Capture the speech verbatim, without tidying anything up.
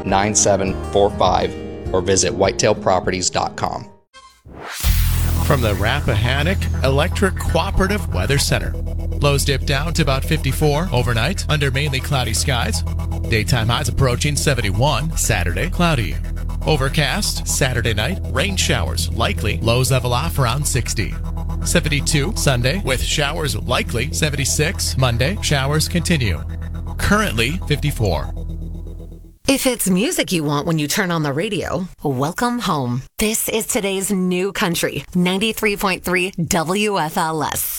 nine seven four five or visit whitetail properties dot com. From the Rappahannock Electric Cooperative Weather Center. Lows dip down to about fifty-four overnight under mainly cloudy skies. Daytime highs approaching seventy-one. Saturday, cloudy. Overcast. Saturday night, rain showers likely. Lows level off around sixty. seventy-two Sunday with showers likely. seventy-six Monday, showers continue. Currently fifty-four. If it's music you want when you turn on the radio, welcome home. This is today's new country, ninety-three point three W F L S.